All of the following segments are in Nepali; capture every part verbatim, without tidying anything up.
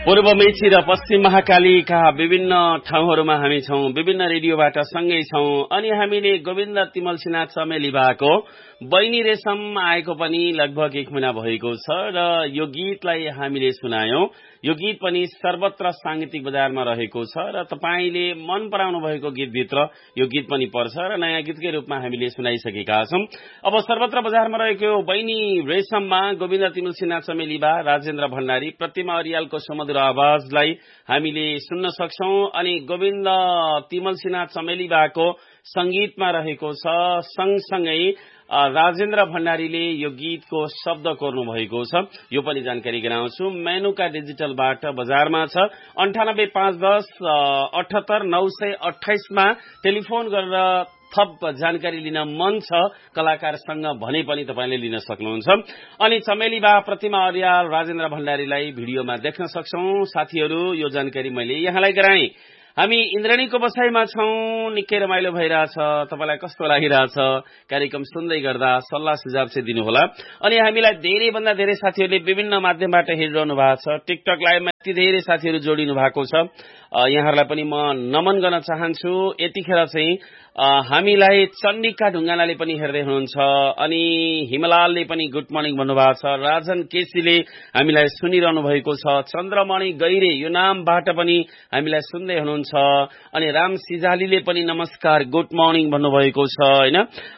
पूर्व मेची र पश्चिम महाकालीका विभिन्न ठाउँहरूमा हामी छौं, विभिन्न रेडियोबाट सँगै छौं। अनि हामीले गोविन्द तिमल सिन्हा चमेलीबाको बैनी रेशम आएको पनि लगभग एक महिना भएको छ र यो गीतलाई हामीले सुनायौं। यो गीत पनि सर्वत्र सांगीतिक बजारमा रहेको छ र तपाईले मन पराउनु भएको गीतभित्र यो गीत पनि पर्छ र नयाँ गीतकै रूपमा हामीले सुनाइसकेका छौं। अब सर्वत्र बजारमा रहेको बैनी रेशममा गोविन्द तिमल सिन्हा चमेलीबा, राजेन्द्र भण्डारी, प्रतिमा अरियालको सुमधुर आवाजलाई हामीले सुन्न सक्छौं। अनि गोविन्द तिमल सिन्हा चमेलीबाको संगीतमा रहेको छ। सँगसँगै राजेन्द्र भण्डारीले यो गीतको शब्द कोर्नु भएको छ। यो पनि जानकारी गराउँछु। मेनुका डिजिटलबाट बजारमा छ। अन्ठानब्बे पाँच दस अठहत्तर नौ सय अठाइसमा टेलिफोन गरेर थप जानकारी लिन मन छ कलाकारसँग भने पनि तपाईले लिन सक्नुहुन्छ। अनि चमेलीबा, प्रतिमा अरियाल, राजेन्द्र भण्डारीलाई भिडियोमा देख्न सक्छौं। साथीहरू, यो जानकारी मैले यहाँलाई गराएँ। हामी इन्द्रणीको बसाइमा छौं। निकै रमाइलो भइरहेछ। तपाईलाई कस्तो लागिरहेछ? कार्यक्रम सुन्दै गर्दा सल्लाह सुझाव चाहिँ दिनुहोला। अनि हामीलाई धेरै भन्दा धेरै साथीहरूले विभिन्न माध्यमबाट हेरिरहनु भएको छ। टिकटक लाइभमा यति धेरै साथीहरू जोडिनु भएको छ। यहाँहरूलाई पनि म नमन गर्न चाहन्छु। यतिखेर चाहिँ हामीलाई चण्डिका ढुङ्गानाले पनि हेर्दै हुनुहुन्छ। अनि हिमलालले पनि गुड मर्निङ भन्नुभएको छ। राजन केसीले हामीलाई सुनिरहनु भएको छ। चन्द्रमणि गैरे यो नामबाट पनि हामीलाई सुन्दै हुनुहुन्छ। अनि राम सिजालीले पनि नमस्कार गुड मर्निङ भन्नुभएको छ हैन।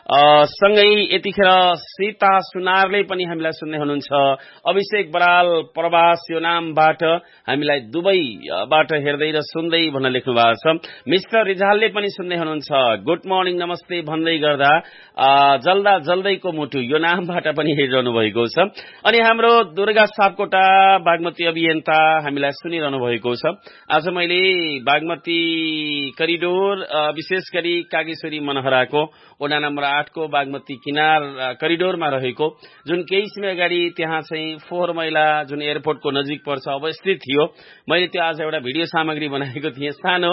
सँगै यतिखेर सीता सुनारले पनि हामीलाई सुन्दै हुनुहुन्छ। अभिषेक बराल प्रवास यो नामबाट हामीलाई दुबईबाट हेर्दै र सुन्दै भन्न लेख्नु भएको छ। मिस्टर रिजालले पनि सुन्दै हुनुहुन्छ। गुड मर्निङ नमस्ते भन्दै गर्दा जल्दा जल्दैको मुटु यो नामबाट पनि हेरिरहनु भएको छ। अनि हाम्रो दुर्गा सापकोटा बागमती अभियन्ता हामीलाई सुनिरहनु भएको छ। आज मैले बागमती करिडोर विशेष गरी कागेश्वरी मनहराको वडा नम्बर आठको बागमती किनार करिडोरमा रहेको जुन केही समय अगाडि त्यहाँ चाहिँ फोहोर मैला जुन एयरपोर्टको नजिक पर्छ अवस्थित थियो, मैले त्यो आज एउटा भिडियो सामग्री बनाएको थिएँ सानो।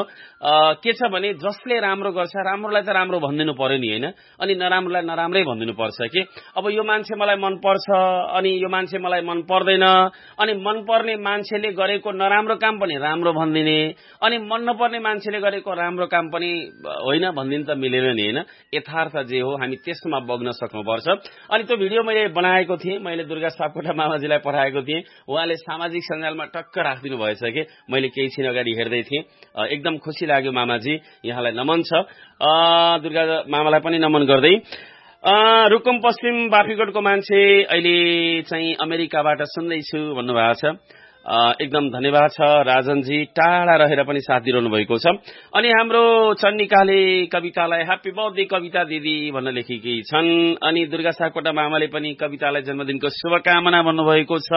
के छ भने जसले राम्रो गर्छ राम्रोलाई त राम्रो भनिदिनु पर्यो नि हैन। अनि नराम्रोलाई नराम्रै भनिदिनु पर्छ कि अब यो मान्छे मलाई मन पर्छ अनि यो मान्छे मलाई मन पर्दैन। अनि मन पर्ने मान्छेले गरेको नराम्रो काम पनि राम्रो भनिदिने, अनि मन नपर्ने मान्छेले गरेको राम्रो काम पनि होइन भनिदिनु त मिलेन नि हैन। यथार्थ जे हो हामी त्यसमा बग्न सक्नुपर्छ। अनि त्यो भिडियो मैले बनाएको थिएँ, मैले दुर्गा सापकोटा मामाजीलाई पठाएको थिएँ। उहाँले सामाजिक सञ्जालमा टक्क राखिदिनु भएछ कि मैले केही छिन अगाडि हेर्दै थिएँ। एकदम खुसी लाग्यो मामाजी, यहाँलाई नमन छ। दुर्गा मामालाई पनि नमन गर्दै रुकुम पश्चिम बाफीकोटको मान्छे अहिले चाहिँ अमेरिकाबाट सुन्दैछु भन्नुभएको छ। एकदम धन्यवाद छ राजनजी, टाढा रहेर पनि साथ दिइरहनु भएको छ। अनि हाम्रो चण्डिकाले कवितालाई ह्यापी बर्थडे कविता दिदी भन्न लेखेकी छन्। अनि दुर्गा सापकोटा मामाले पनि कवितालाई जन्मदिनको शुभकामना भन्नुभएको छ।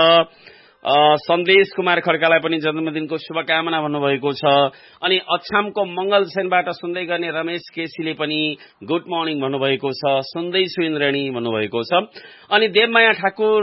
सन्देश कुमार खड्कालाई पनि जन्मदिनको शुभकामना भन्नुभएको छ। अनि अछामको मंगल सेनबाट सुन्दै गर्ने रमेश केसीले पनि गुड मर्निङ भन्नुभएको छ। सुन्दैछु इन्द्रणी भन्नुभएको छ। अनि देवमाया ठाकुर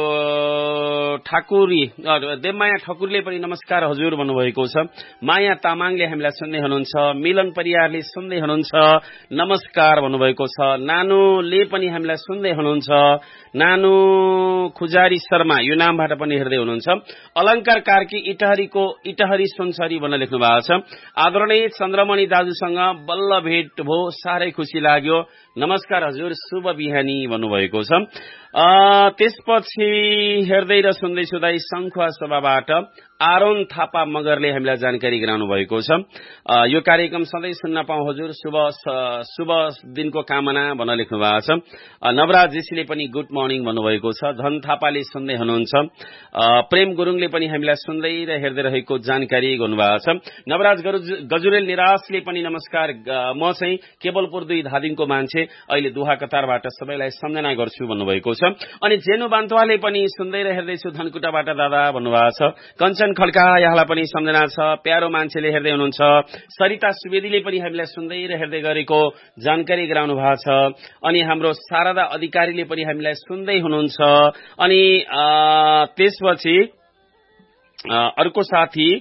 ठाकुरी देवमाया ठाकुरले पनि नमस्कार हजुर भन्नुभएको छ। माया तामाङले हामीलाई सुन्दै हुनुहुन्छ। मिलन परियारले सुन्दै हुनुहुन्छ, नमस्कार भन्नुभएको छ। नानुले पनि हामीलाई सुन्दै हुनुहुन्छ। नानु खुजारी शर्मा यो नामबाट पनि हेर्दै हुनुहुन्छ। अलंकार कार्की इटहरीको इटहरी सुनसरी भन्न लेख्नु भएको छ। आदरणीय चन्द्रमणि दाजुसँग बल्ल भेट भो, साह्रै खुसी लाग्यो, नमस्कार हजुर, शुभ बिहानी भन्नुभएको छ। त्यसपछि हेर्दै र सुन्दैछु दाई शङ्खुवा सभाबाट आरोन थापा मगरले हामीलाई जानकारी गराउनु भएको छ। यो कार्यक्रम सधैँ सुन्न पाऊँ हजुर, शुभ शुभ दिनको कामना भन्न लेख्नु भएको छ। नवराज जेसीले पनि गुड मर्निङ भन्नुभएको छ। धन थापाले सुन्दै हुनुहुन्छ। प्रेम गुरुङले पनि हामीलाई सुन्दै र हेर्दै रहेको जानकारी गर्नुभएको छ। नवराज गजुरेल निराशले पनि नमस्कार, म चाहिँ केवलपुर दुई धादिङको मान्छे, अहिले दुहा कतारबाट सबैलाई सम्झना गर्छु भन्नुभएको छ। अनि जेनु बान्तवाले पनि सुन्दै र हेर्दैछु धनकुटाबाट दादा भन्नुभएको छ। कञ्चन खड्का यहाँलाई पनि सम्झना छ, प्यारो मान्छेले हेर्दै हुनुहुन्छ। सरिता सुवेदीले पनि हामीलाई सुन्दै र हेर्दै गरेको जानकारी गराउनु भएको छ। अनि हाम्रो शारदा अधिकारीले पनि हामीलाई सुन्दै हुनुहुन्छ। अनि त्यसपछि अर्को साथी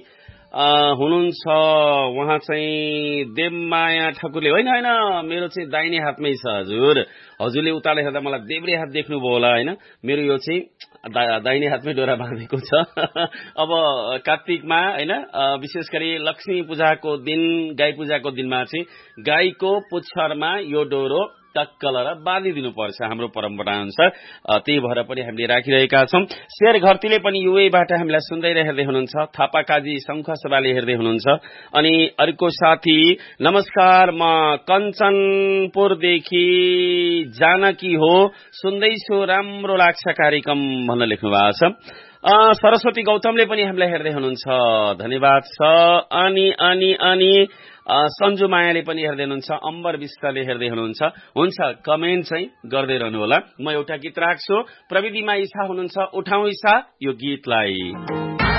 हुनुहुन्छ उहाँ चाहिँ देवमाया ठाकुरले होइन होइन मेरो चाहिँ दाहिने हातमै छ हजुर हजुरले उताले हेर्दा मलाई देब्रे हात देख्नुभयो होला होइन मेरो यो चाहिँ दाहिने हातमै डोरा बाँधेको छ अब कार्तिकमा होइन विशेष गरी लक्ष्मी पूजाको दिन गाई पूजाको दिनमा चाहिँ गाईको पुच्छरमा यो डोरो टक्कलर बाँधिदिनु पर्छ हाम्रो परम्परा अनुसार त्यही भएर पनि हामीले राखिरहेका छौं शेर घरतीले पनि युएबाट हामीलाई सुन्दै हेर्दै हुनुहुन्छ थापा काजी शंख सभाले हेर्दै हुनुहुन्छ अनि अर्को साथी नमस्कार म कञ्चनपुरदेखि जानकी हो सुन्दैछु राम्रो लाग्छ कार्यक्रम भनेर लेख्नु भएको छ सरस्वती गौतमले पनि हामीलाई हेर्दै हुनुहुन्छ धन्यवाद छ अनि अनि अनि सञ्जु मायाले पनि हेर्दै हुनुहुन्छ अम्बर विष्टले हेर्दै हुनुहुन्छ हुन्छ कमेन्ट चाहिँ गर्दै रहनु होला म एउटा गीत राख्छु प्रविधिमा इच्छा हुनुहुन्छ उठाउ इच्छा यो गीतलाई